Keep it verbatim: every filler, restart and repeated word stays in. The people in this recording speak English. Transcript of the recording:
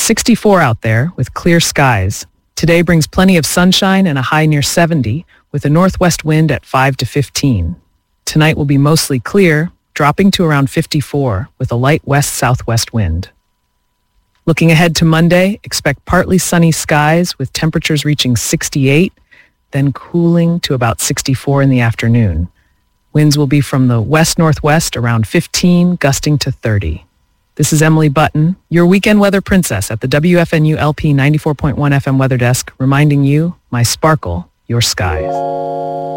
sixty-four out there with clear skies. Today brings plenty of sunshine and a high near seventy, with a northwest wind at five to fifteen. Tonight will be mostly clear, dropping to around fifty-four with a light west-southwest wind. Looking ahead to Monday, expect partly sunny skies with temperatures reaching sixty-eight, then cooling to about sixty-four in the afternoon. Winds will be from the west-northwest around fifteen, gusting to thirty. This is Emily Button, your weekend weather princess at the W F N U L P ninety-four point one F M Weather Desk, reminding you, my sparkle, your skies.